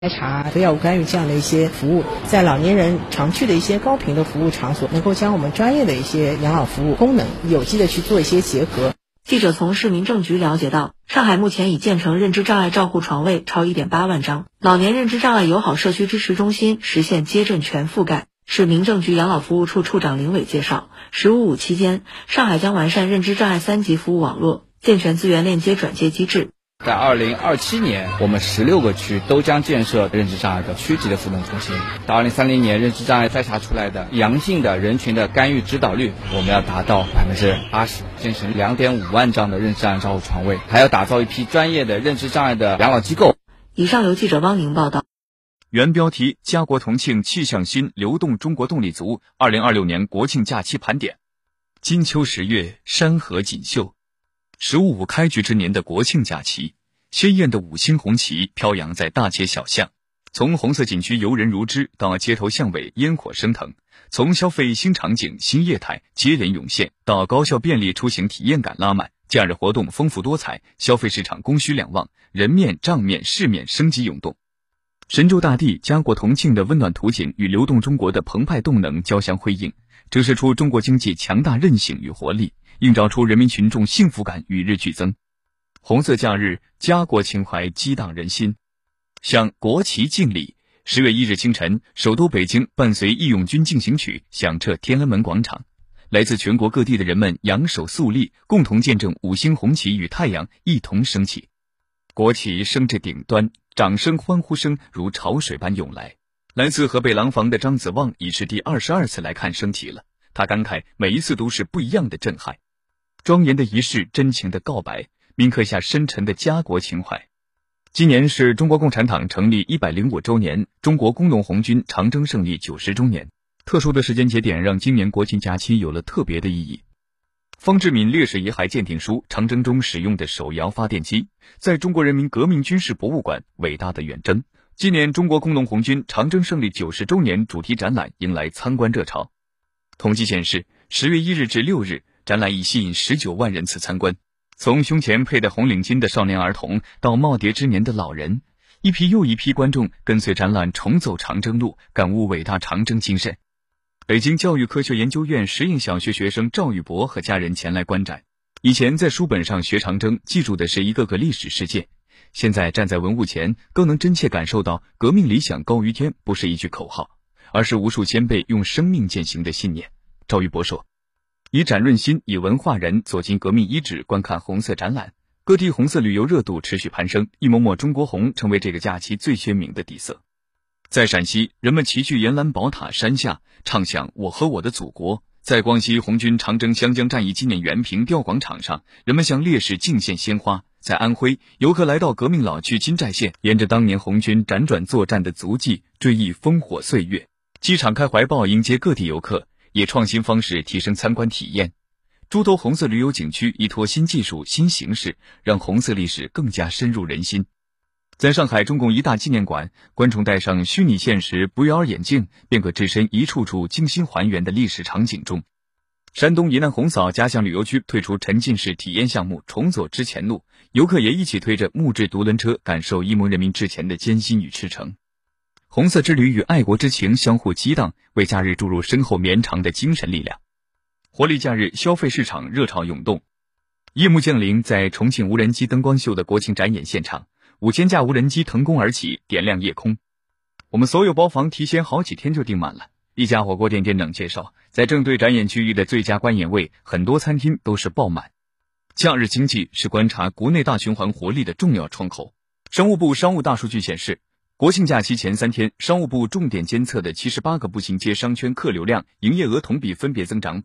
茶和药物干预这样的一些服务，在老年人常去的一些高频的服务场所，能够将我们专业的一些养老服务功能有机的去做一些结合。 记者从市民政局了解到，上海目前已建成认知障碍照护床位超 1.8 万张，老年认知障碍友好社区支持中心实现街镇全覆盖。市民政局养老服务处处长林伟介绍，“15+5”期间，上海将完善认知障碍3级服务网络，健全资源链接转接机制。 在2027年，我们16个区都将建设认知障碍的区级的服务中心。到2030年，认知障碍筛查出来的阳性的人群的干预指导率，我们要达到80%，建成2.5万张的认知障碍照护床位，还要打造一批专业的认知障碍的养老机构。 以上由记者汪宁报道。 原标题：家国同庆气象新，流动中国动力足，2026年国庆假期盘点。金秋10月，山河锦绣。15+5开局之年的国庆假期，鲜艳的5星红旗飘扬在大街小巷，从红色景区游人如织到街头巷尾烟火升腾，从消费新场景新业态接连涌现到高效便利出行体验感拉满，假日活动丰富多彩，消费市场供需两旺，人面账面市面生机涌动。神州大地家国同庆的温暖图景与流动中国的澎湃动能交相辉映，折射出中国经济强大韧性与活力，映照出人民群众幸福感与日俱增。红色假日，家国情怀激荡人心。向国旗敬礼。10月1日清晨，首都北京伴随义勇军进行曲响彻天安门广场，来自全国各地的人们扬手肃立，共同见证5星红旗与太阳一同升起。国旗升至顶端，掌声欢呼声如潮水般涌来。来自河北廊坊的张子旺已是第22次来看升旗了，他感慨每一次都是不一样的震撼。庄严的仪式，真情的告白，铭刻下深沉的家国情怀。今年是中国共产党成立105周年，中国工农红军长征胜利90周年。特殊的时间节点让今年国庆假期有了特别的意义。方志敏烈士遗骸鉴定书，长征中使用的手摇发电机，在中国人民革命军事博物馆，伟大的远征。今年中国工农红军长征胜利90周年主题展览迎来参观热潮。统计显示，10月1日至6日，展览已吸引19万人次参观。从胸前佩戴红领巾的少年儿童到耄耋之年的老人，一批又一批观众跟随展览重走长征路，感悟伟大长征精神。北京教育科学研究院实验小学学生赵玉博和家人前来观展。以前在书本上学长征，记住的是一个个历史事件，现在站在文物前，更能真切感受到革命理想高于天不是一句口号，而是无数先辈用生命践行的信念。赵玉博说，以展润心，以文化人走进革命遗址，观看红色展览，各地红色旅游热度持续攀升，一抹抹中国红成为这个假期最鲜明的底色。在陕西，人们齐聚延兰宝塔山下，唱响我和我的祖国。在广西红军长征湘江战役纪念园平调广场上，人们向烈士敬献鲜花。在安徽，游客来到革命老区金寨县，沿着当年红军辗转作战的足迹，追忆烽火岁月。机场开怀抱迎接各地游客，以创新方式提升参观体验。诸多红色旅游景区依托新技术、新形式，让红色历史更加深入人心。在上海中共一大纪念馆，观众戴上虚拟现实 VR 眼镜，便可置身一处处精心还原的历史场景中。山东沂南红嫂家乡旅游区推出沉浸式体验项目重走之前路，游客也一起推着木质独轮车，感受一蒙人民之前的艰辛与赤诚。红色之旅与爱国之情相互激荡，为假日注入深厚绵长的精神力量。活力假日，消费市场热潮涌动。夜幕降临，在重庆无人机灯光秀的国庆展演现场，5000架无人机腾空而起，点亮夜空。我们所有包房提前好几天就订满了。一家火锅店店长介绍，在正对展演区域的最佳观演位，很多餐厅都是爆满。假日经济是观察国内大循环活力的重要窗口。商务部商务大数据显示，国庆假期前3天，商务部重点监测的78个步行街商圈客流量、营业额同比分别增长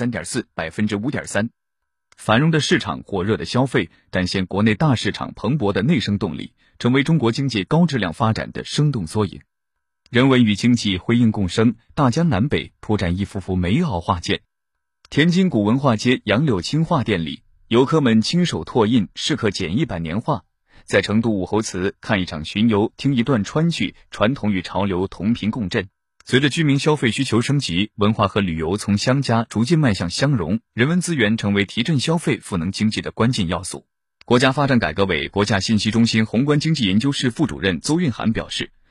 3.4%、5.3%。繁荣的市场，火热的消费，展现国内大市场蓬勃的内生动力，成为中国经济高质量发展的生动缩影。人文与经济辉映共生，大江南北铺展一幅幅美好画卷。天津古文化街杨柳青画店里，游客们亲手拓印，适可简易版年画。在成都武侯祠看一场巡游，听一段川剧，传统与潮流同频共振。随着居民消费需求升级，文化和旅游从相加逐渐迈向相融，人文资源成为提振消费、赋能经济的关键要素。国家发展改革委国家信息中心宏观经济研究室副主任邹蕴涵表示，